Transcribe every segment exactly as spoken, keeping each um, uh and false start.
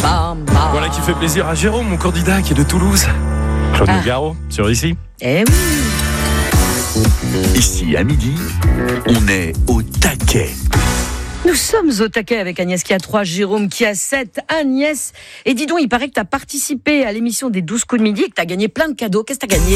bam, bam. Voilà qui fait plaisir à Jérôme, mon candidat qui est de Toulouse. Claude Ah. Nougaro, sur ici. Eh oui. Ici, à midi, on est au taquet. Nous sommes au taquet avec Agnès qui a trois, Jérôme qui a sept. Agnès, et dis donc, il paraît que tu as participé à l'émission des douze coups de midi et que tu as gagné plein de cadeaux. Qu'est-ce que tu as gagné ?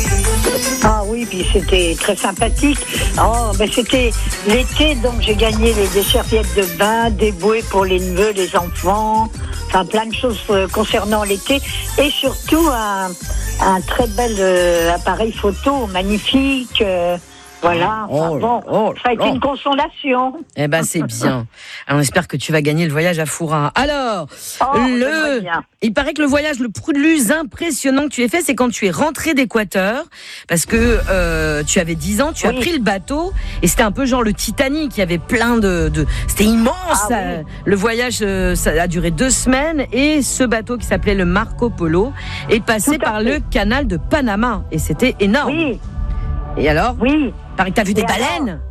Ah oui, puis c'était très sympathique. Oh, ben c'était l'été, donc j'ai gagné les, des serviettes de bain, des bouées pour les neveux, les enfants, enfin plein de choses euh, concernant l'été. Et surtout un, un très bel euh, appareil photo, magnifique. Euh, Voilà, enfin, Oh là, bon, oh ça a été là. une consolation. Eh ben, c'est bien. Alors, on espère que tu vas gagner le voyage à Fourin. Alors, Oh, j'aimerais le... bien. il paraît que le voyage le plus impressionnant que tu aies fait, c'est quand tu es rentré d'Équateur, parce que euh, tu avais dix ans, tu Oui. as pris le bateau, et c'était un peu genre le Titanic, il y avait plein de... de... C'était immense. Ah ça. oui. Le voyage, euh, ça a duré deux semaines, et ce bateau qui s'appelait le Marco Polo est passé Tout à par fait. le canal de Panama, et c'était énorme. Oui, Et alors, oui. il paraît que tu as vu des Et alors baleines.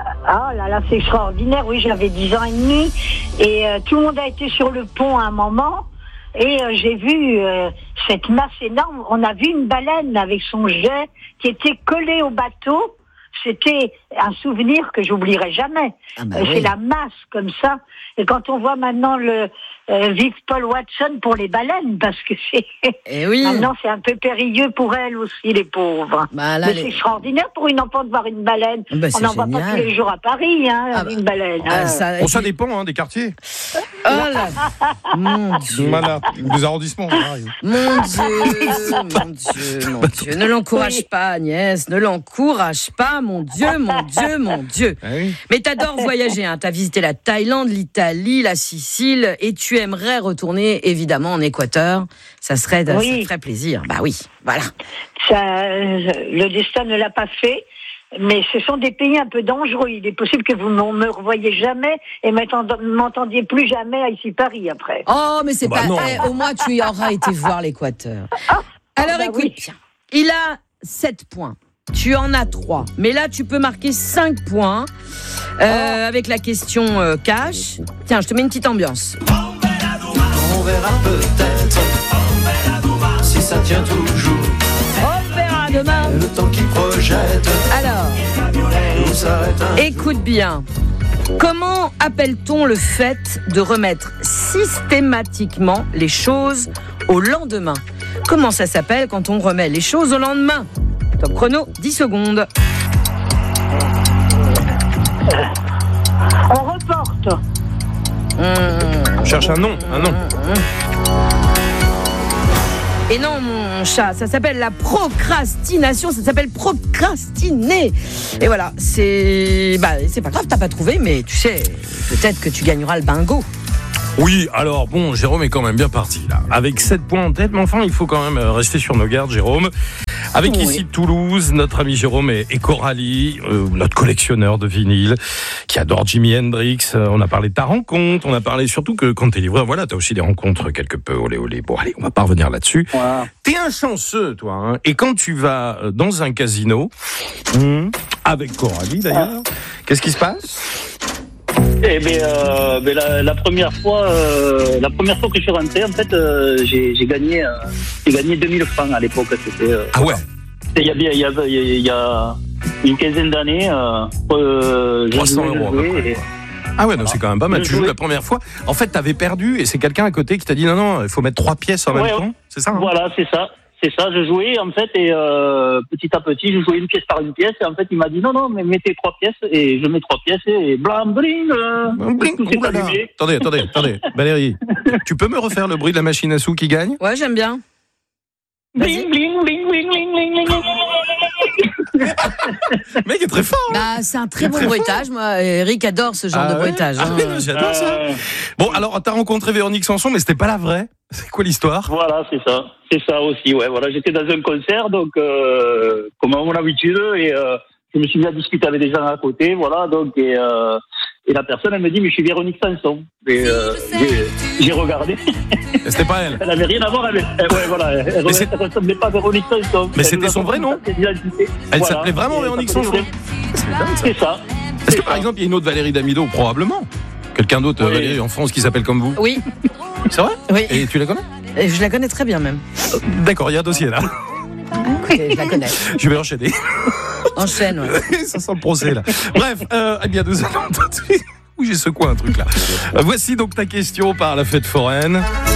Ah là là, c'est extraordinaire. Oui, j'avais dix ans et demi et euh, tout le monde a été sur le pont à un moment et euh, j'ai vu euh, cette masse énorme. On a vu une baleine avec son jet qui était collé au bateau. C'était un souvenir que j'oublierai jamais. Ah bah Euh, oui. C'est la masse comme ça. Et quand on voit maintenant le euh, vive Paul Watson pour les baleines, parce que c'est Eh oui. maintenant c'est un peu périlleux pour elles aussi, les pauvres. Bah là, Mais les- c'est extraordinaire pour une enfant de voir une baleine. Bah, c'est On n'en voit pas génial. tous les jours à Paris, hein, Ah bah, une baleine. Ah, hein. ça, Bon, ça dépend hein, des quartiers. Oh là, mon Dieu, Voilà, des arrondissements. pareil. mon Dieu, mon Dieu, mon Dieu. Ne l'encourage Oui. pas, Agnès, ne l'encourage pas, mon Dieu, mon Dieu, mon Dieu. Ah oui. Mais t'adores voyager, hein. T'as visité la Thaïlande, l'Italie, la Sicile, et tu aimerais retourner évidemment en Équateur. Ça serait, ça Oui. te ferait plaisir. Bah oui, voilà. Ça, euh, le destin ne l'a pas fait. Mais ce sont des pays un peu dangereux. Il est possible que vous ne me revoyiez jamais et ne m'entendiez plus jamais à ici Paris après. Oh, mais c'est Bah pas. non. Eh, au moins, tu y auras été voir l'Équateur. Alors bah écoute oui. bien. Il a sept points. Tu en as trois. Mais là, tu peux marquer cinq points euh, avec la question euh, cash. Tiens, je te mets une petite ambiance. On verra peut-être si ça tient toujours. On verra demain. Le temps qui projette Alors, nous s'arrête un écoute bien. Comment appelle-t-on le fait de remettre systématiquement les choses au lendemain ? Comment ça s'appelle quand on remet les choses au lendemain ? Top chrono, dix secondes. On reporte. Mmh. Cherche un nom, un nom. Et non, mon chat, ça s'appelle la procrastination, ça s'appelle procrastiner. Et voilà, c'est bah, c'est pas grave, t'as pas trouvé, mais tu sais, peut-être que tu gagneras le bingo. Oui, alors bon, Jérôme est quand même bien parti là. Avec sept points en tête, mais enfin, il faut quand même euh, rester sur nos gardes, Jérôme. Avec Oui. ici Toulouse, notre ami Jérôme et, et Coralie, euh, notre collectionneur de vinyle, qui adore Jimi Hendrix. Euh, on a parlé de ta rencontre, on a parlé surtout que quand t'es livreur, voilà, t'as aussi des rencontres quelque peu olé olé. Bon, allez, on va pas revenir là-dessus. Voilà. T'es un chanceux, toi, hein. Et quand tu vas euh, dans un casino, hum, avec Coralie d'ailleurs, qu'est-ce qui se passe ? Eh bien, euh, ben la, la première fois, euh, la première fois que je suis rentré, en fait, euh, j'ai, j'ai gagné, euh, j'ai gagné deux mille francs à l'époque. C'était, euh, Ah ouais. c'était il y a bien, il y a, il y a une quinzaine d'années. Euh, euh, je trois cents jouais, je euros à peu jouais près, et- quoi. Ah ouais, non, c'est quand même pas mal. Je Tu joues jouais. la première fois. En fait, t'avais perdu et c'est quelqu'un à côté qui t'a dit non, non, il faut mettre trois pièces en Ouais, même ouais. temps. C'est ça hein ? Voilà, c'est ça. C'est ça, je jouais en fait et euh, petit à petit, je jouais une pièce par une pièce et en fait il m'a dit non non mais mettez trois pièces et je mets trois pièces et blam bling, euh, Bling, tout s'est oulala. allumé. Attendez, attendez, attendez. Valérie, tu peux me refaire le bruit de la machine à sous qui gagne ? Ouais, j'aime bien. Vas-y. Bling bling bling bling bling bling bling. Le mec est très fort. hein. Bah, c'est un très bon Très fort. bruitage. Moi, Eric adore ce genre Ah de ouais bruitage. Ah hein. oui, j'adore ça. Euh, Bon, alors t'as rencontré Véronique Sanson, mais c'était pas la vraie. C'est quoi l'histoire ? Voilà, c'est ça. C'est ça aussi, ouais. Voilà, j'étais dans un concert, donc, euh, comme à mon habitude, et euh, je me suis mis à discuter avec des gens à côté, voilà, donc, et, euh, et la personne, elle me dit, mais je suis Véronique Sanson. Et euh, j'ai, j'ai regardé. Et c'était pas elle. Elle avait rien à voir avec. euh, ouais, voilà, elle, Mais c'est- elle ressemblait pas à Véronique Sanson. Mais Elle c'était nous a son vrai nom fait d'identité. Elle Voilà. s'appelait vraiment Et Véronique ça s'appelait Sanson. Véronique- C'est dingue, ça. C'est ça. Est-ce C'est que par ça. exemple, il y a une autre Valérie Damido ? Probablement. Quelqu'un d'autre, Oui. Valérie, en France qui s'appelle comme vous ? Oui. c'est vrai? Oui. Et tu la connais? Et je la connais très bien même. D'accord, il y a un dossier là. Je la connais. Je vais enchaîner. Enchaîne, ouais. Ça sent le procès là. Bref, euh, eh bien nous allons tout de suite. Oui, j'ai secoué un truc là. Euh, voici donc ta question par la fête foraine.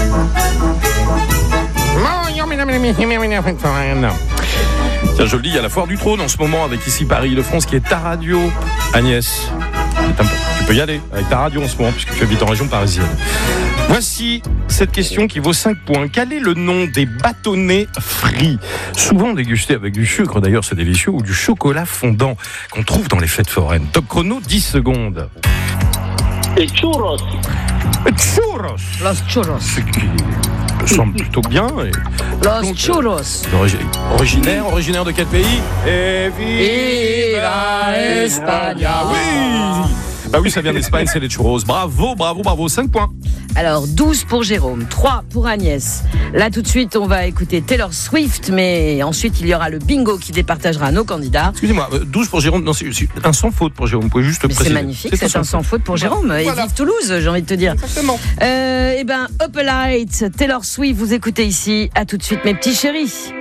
Tiens, je le dis, il y a la foire du trône en ce moment avec ici Paris-Île-de-France qui est ta radio, Agnès. Tu peux y aller avec ta radio en ce moment puisque tu habites en région parisienne. Voici cette question qui vaut cinq points. Quel est le nom des bâtonnets frits, souvent dégustés avec du sucre, d'ailleurs c'est délicieux, ou du chocolat fondant qu'on trouve dans les fêtes foraines? Top chrono, dix secondes. Et churros. Churros. Los churros. Ce qui me semble plutôt bien. Et Los donc, churros. euh, origi- originaire, originaire de quel pays? Et Viva España. Oui. Bah oui, ça vient d'Espagne, c'est les churros. Bravo, bravo, bravo, cinq points. Alors, douze pour Jérôme, trois pour Agnès. Là, tout de suite, on va écouter Taylor Swift, mais ensuite, il y aura le bingo qui départagera nos candidats. Excusez-moi, euh, douze pour Jérôme, non, c'est, c'est un sans faute pour Jérôme, vous pouvez juste Mais préciser. c'est magnifique, c'est un sans faute pour Jérôme. Et Voilà. vive Toulouse, j'ai envie de te dire. Exactement. Euh, eh ben, Up a Light, Taylor Swift, vous écoutez ici. À tout de suite, mes petits chéris.